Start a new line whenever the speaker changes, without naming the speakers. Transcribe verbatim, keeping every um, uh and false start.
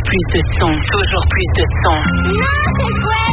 plus de son, toujours plus de son.
Non, c'est quoi?